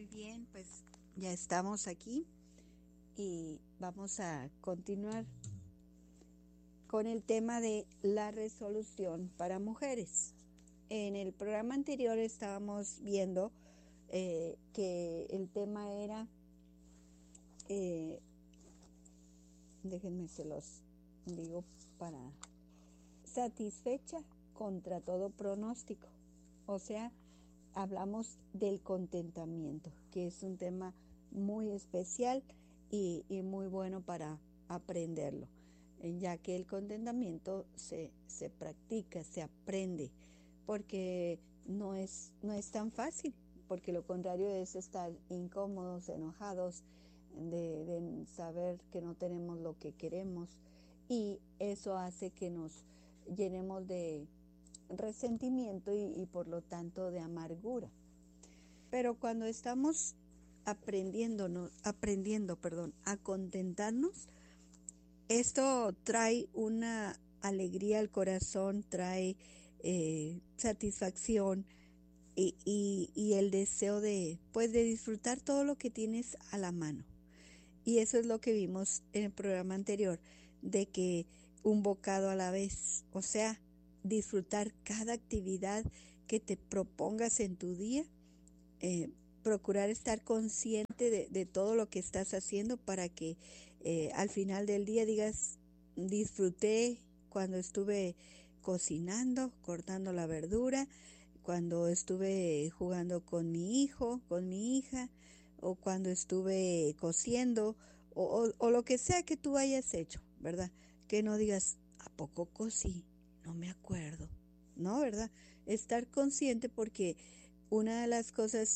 Muy bien, pues ya estamos aquí y vamos a continuar con el tema de la resolución para mujeres. En el programa anterior estábamos viendo que el tema era, eh, déjenme se los digo para satisfecha contra todo pronóstico. O sea, hablamos del contentamiento, que es un tema muy especial y muy bueno para aprenderlo, ya que el contentamiento se practica, se aprende, porque no es tan fácil, porque lo contrario es estar incómodos, enojados, de saber que no tenemos lo que queremos, y eso hace que nos llenemos de resentimiento y por lo tanto de amargura. Pero cuando estamos aprendiendo, a contentarnos, esto trae una alegría al corazón, trae satisfacción y el deseo de disfrutar todo lo que tienes a la mano. Y eso es lo que vimos en el programa anterior, de que un bocado a la vez, o sea, disfrutar cada actividad que te propongas en tu día, procurar estar consciente de todo lo que estás haciendo para que al final del día digas, disfruté cuando estuve cocinando, cortando la verdura, cuando estuve jugando con mi hijo, con mi hija, o cuando estuve cosiendo, o lo que sea que tú hayas hecho, ¿verdad? Que no digas, ¿a poco cosí? No me acuerdo, ¿no? ¿Verdad? Estar consciente, porque una de las cosas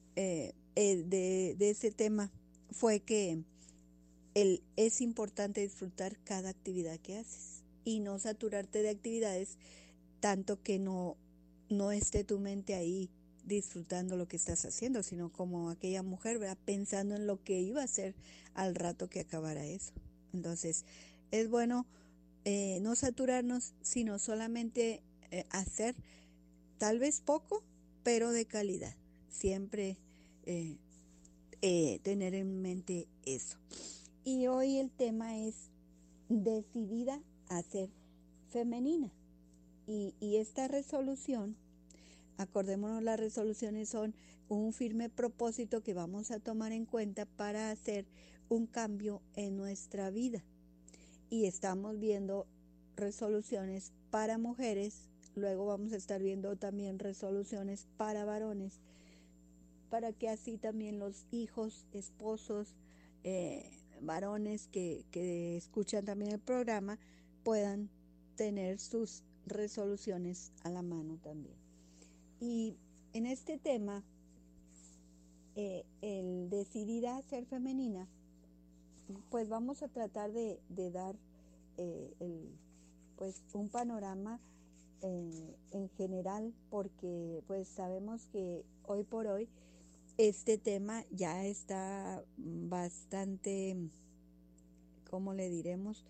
de ese tema fue que es importante disfrutar cada actividad que haces y no saturarte de actividades tanto que no esté tu mente ahí disfrutando lo que estás haciendo, sino como aquella mujer, ¿verdad? Pensando en lo que iba a hacer al rato que acabara eso. Entonces, es bueno no saturarnos, sino solamente hacer tal vez poco, pero de calidad. Siempre eh, tener en mente eso. Y hoy el tema es decidida a ser femenina. Y esta resolución, acordémonos, las resoluciones son un firme propósito que vamos a tomar en cuenta para hacer un cambio en nuestra vida. Y estamos viendo resoluciones para mujeres, luego vamos a estar viendo también resoluciones para varones, para que así también los hijos, esposos, varones que escuchan también el programa puedan tener sus resoluciones a la mano también. Y en este tema, el decidir a ser femenina, pues vamos a tratar de dar pues un panorama en general, porque pues sabemos que hoy por hoy este tema ya está bastante, ¿cómo le diremos?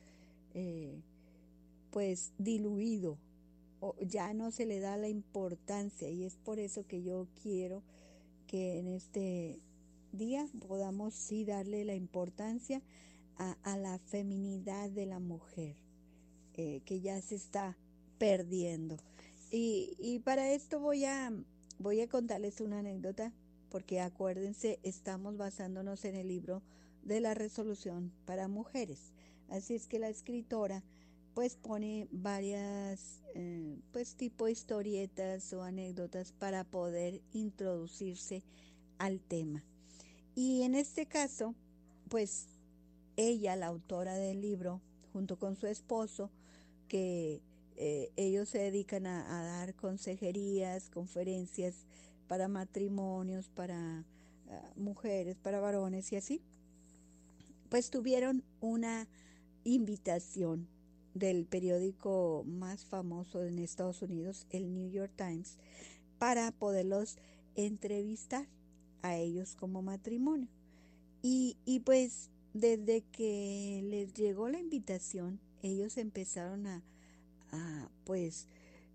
Pues diluido, o ya no se le da la importancia, y es por eso que yo quiero que en este día podamos sí darle la importancia a la feminidad de la mujer, que ya se está perdiendo. Y para esto voy a contarles una anécdota, porque acuérdense, estamos basándonos en el libro de la resolución para mujeres. Así es que la escritora pues pone varias pues tipo historietas o anécdotas para poder introducirse al tema. Y en este caso, pues ella, la autora del libro, junto con su esposo, que ellos se dedican a dar consejerías, conferencias para matrimonios, para mujeres, para varones y así, pues tuvieron una invitación del periódico más famoso en Estados Unidos, el New York Times, para poderlos entrevistar a ellos como matrimonio. Y pues desde que les llegó la invitación, ellos empezaron pues,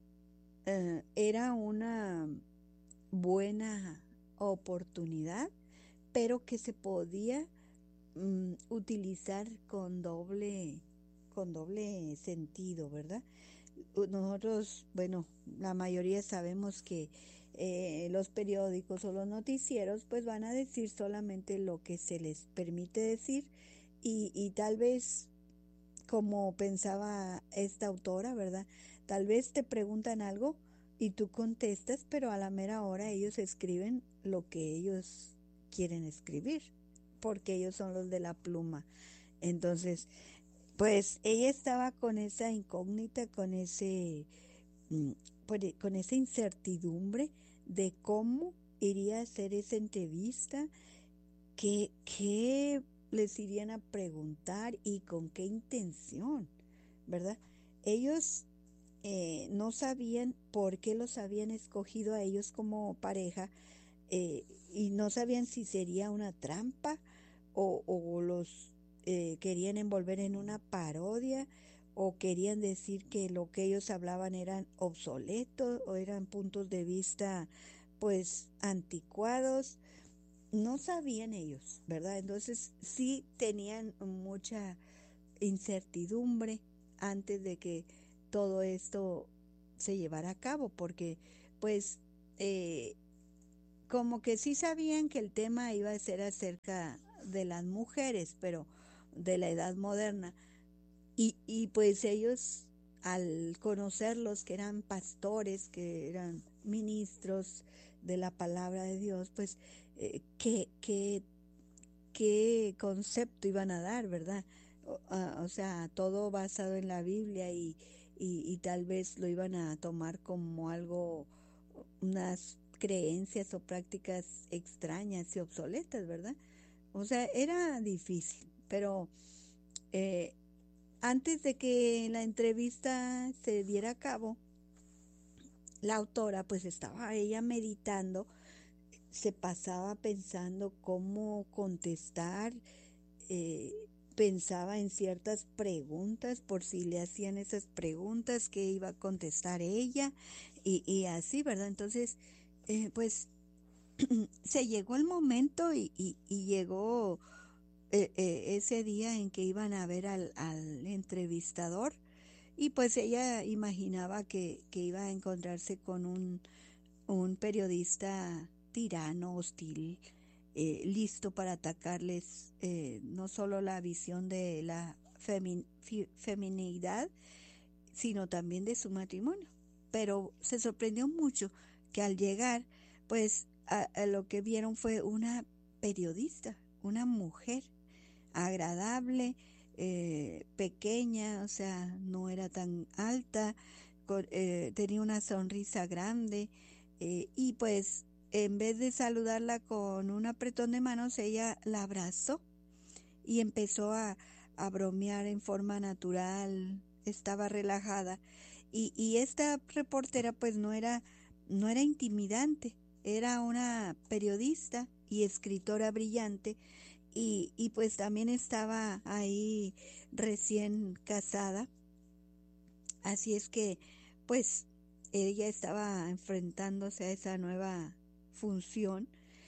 era una buena oportunidad pero que se podía utilizar con doble sentido, ¿verdad? Nosotros, bueno, la mayoría sabemos que los periódicos o los noticieros pues van a decir solamente lo que se les permite decir y tal vez, como pensaba esta autora, ¿verdad? Tal vez te preguntan algo y tú contestas, pero a la mera hora ellos escriben lo que ellos quieren escribir, porque ellos son los de la pluma. Entonces, pues ella estaba con esa incógnita, mm, con esa incertidumbre de cómo iría a hacer esa entrevista, qué les irían a preguntar y con qué intención, ¿verdad? Ellos no sabían por qué los habían escogido a ellos como pareja, y no sabían si sería una trampa o los querían envolver en una parodia o querían decir que lo que ellos hablaban eran obsoletos o eran puntos de vista pues anticuados. No sabían ellos, ¿verdad? Entonces sí tenían mucha incertidumbre antes de que todo esto se llevara a cabo, porque pues eh, como que sí sabían que el tema iba a ser acerca de las mujeres, pero de la edad moderna. Y pues ellos, al conocerlos, que eran pastores, que eran ministros de la palabra de Dios, pues qué concepto iban a dar, ¿verdad? O sea, todo basado en la Biblia y tal vez lo iban a tomar como algo, unas creencias o prácticas extrañas y obsoletas, ¿verdad? O sea, era difícil, pero eh, antes de que la entrevista se diera a cabo, la autora pues estaba ella meditando, se pasaba pensando cómo contestar, eh, pensaba en ciertas preguntas por si le hacían esas preguntas que iba a contestar ella y así, ¿verdad? Entonces, pues se llegó el momento y llegó ese día en que iban a ver al entrevistador y pues ella imaginaba que iba a encontrarse con un periodista tirano, hostil, listo para atacarles no solo la visión de la feminidad, sino también de su matrimonio. Pero se sorprendió mucho que al llegar, pues a lo que vieron fue una periodista, una mujer agradable, pequeña, o sea, no era tan alta, tenía una sonrisa grande, y pues en vez de saludarla con un apretón de manos, ella la abrazó y empezó a bromear en forma natural, estaba relajada. Y esta reportera pues no era intimidante, era una periodista y escritora brillante y pues también estaba ahí recién casada, así es que pues ella estaba enfrentándose a esa nueva función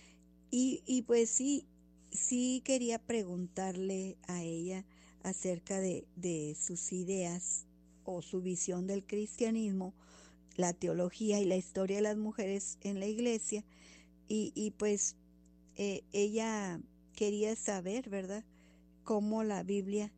y pues sí quería preguntarle a ella acerca de sus ideas o su visión del cristianismo, la teología y la historia de las mujeres en la iglesia y pues ella quería saber, ¿verdad?, cómo la Biblia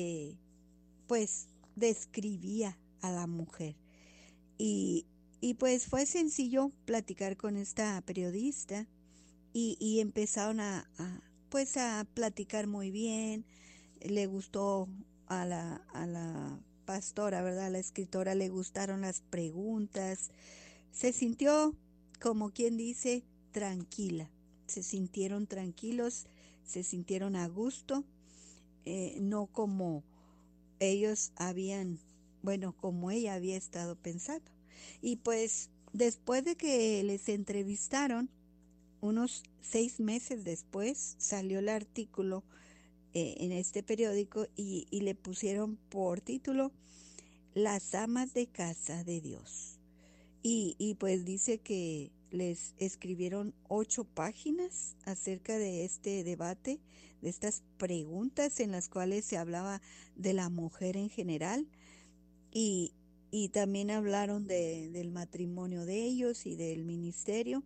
pues describía a la mujer. Y, y pues fue sencillo platicar con esta periodista y empezaron pues a platicar muy bien, le gustó a la pastora, ¿verdad? A la escritora le gustaron las preguntas, se sintió, como quien dice, tranquila, se sintieron tranquilos, se sintieron a gusto, no como ellos habían, bueno, como ella había estado pensando. Y pues después de que les entrevistaron, unos 6 meses después salió el artículo en este periódico y le pusieron por título Las amas de casa de Dios. Y pues dice que les escribieron 8 páginas acerca de este debate, de estas preguntas en las cuales se hablaba de la mujer en general y, y también hablaron del matrimonio de ellos y del ministerio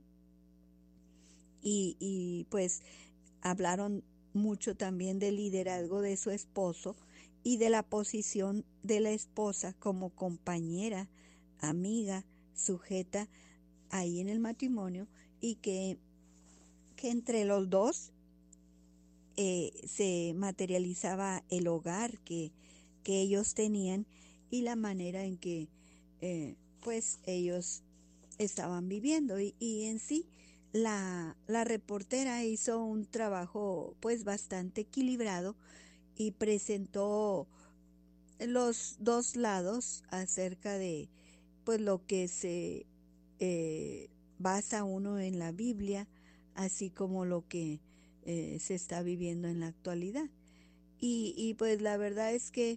y pues hablaron mucho también del liderazgo de su esposo y de la posición de la esposa como compañera, amiga, sujeta ahí en el matrimonio y que entre los dos se materializaba el hogar que ellos tenían y la manera en que pues ellos estaban viviendo y en sí la reportera hizo un trabajo pues bastante equilibrado y presentó los dos lados acerca de pues lo que se eh, basa uno en la Biblia, así como lo que se está viviendo en la actualidad. Y pues la verdad es que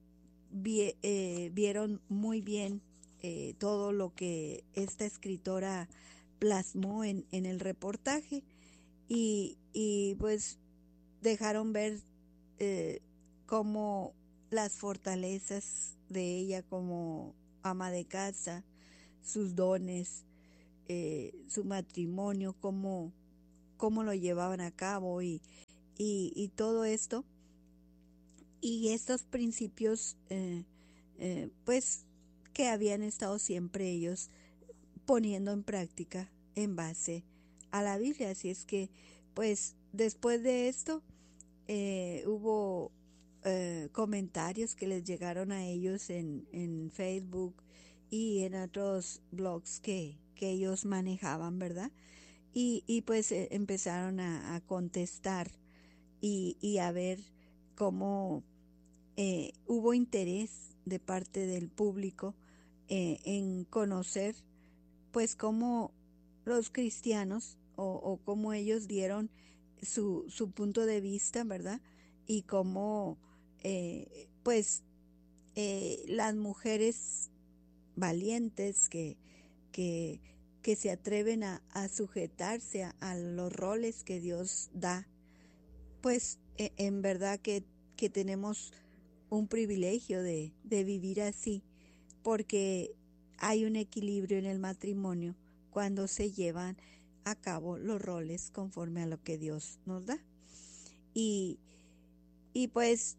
vieron muy bien todo lo que esta escritora plasmó en el reportaje y pues dejaron ver eh, cómo las fortalezas de ella como ama de casa, sus dones, su matrimonio, cómo lo llevaban a cabo y todo esto. Y estos principios, pues, que habían estado siempre ellos poniendo en práctica en base a la Biblia. Así es que, pues, después de esto, hubo comentarios que les llegaron a ellos en Facebook y en otros blogs que ellos manejaban, ¿verdad? Y pues empezaron a contestar y a ver cómo hubo interés de parte del público en conocer pues cómo los cristianos o cómo ellos dieron su punto de vista, ¿verdad? Y cómo pues las mujeres valientes que, que se atreven a sujetarse a los roles que Dios da, pues en verdad que tenemos un privilegio de vivir así, porque hay un equilibrio en el matrimonio cuando se llevan a cabo los roles conforme a lo que Dios nos da. Y, y pues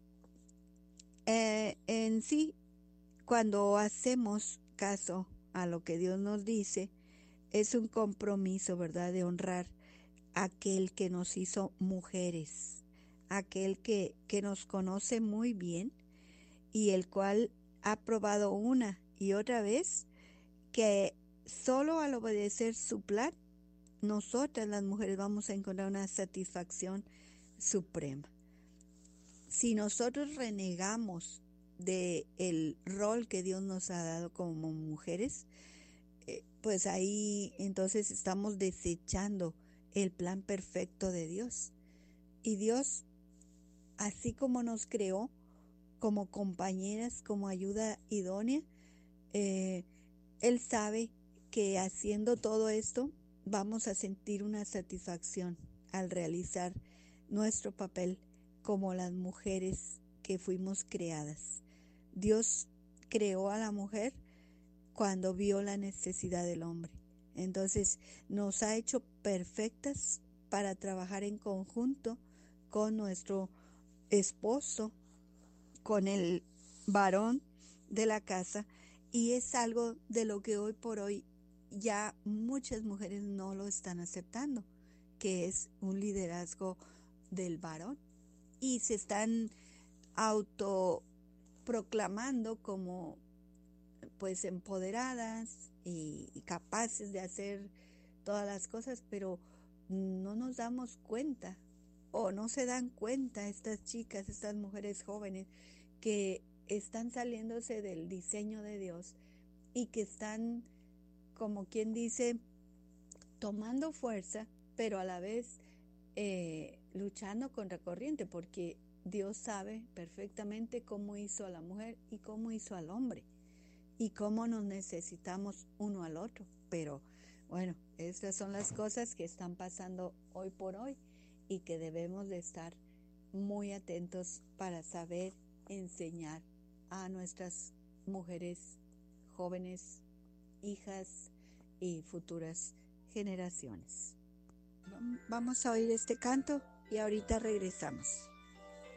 en sí, cuando hacemos caso a lo que Dios nos dice, es un compromiso, ¿verdad?, de honrar a aquel que nos hizo mujeres, aquel que nos conoce muy bien y el cual ha probado una y otra vez que solo al obedecer su plan, nosotras las mujeres vamos a encontrar una satisfacción suprema. Si nosotros renegamos de el rol que Dios nos ha dado como mujeres, pues ahí entonces estamos desechando el plan perfecto de Dios. Y Dios, así como nos creó como compañeras, como ayuda idónea, eh, Él sabe que haciendo todo esto vamos a sentir una satisfacción al realizar nuestro papel como las mujeres que fuimos creadas. Dios creó a la mujer cuando vio la necesidad del hombre. Entonces nos ha hecho perfectas para trabajar en conjunto con nuestro esposo, con el varón de la casa, y es algo de lo que hoy por hoy ya muchas mujeres no lo están aceptando, que es un liderazgo del varón y se están autoproclamando como pues empoderadas y capaces de hacer todas las cosas, pero no nos damos cuenta o no se dan cuenta estas chicas, estas mujeres jóvenes que están saliéndose del diseño de Dios y que están, como quien dice, tomando fuerza, pero a la vez luchando contra corriente, porque Dios sabe perfectamente cómo hizo a la mujer y cómo hizo al hombre y cómo nos necesitamos uno al otro. Pero Bueno, estas son las cosas que están pasando hoy por hoy y que debemos de estar muy atentos para saber enseñar a nuestras mujeres jóvenes, hijas y futuras generaciones. Vamos a oír este canto y ahorita regresamos.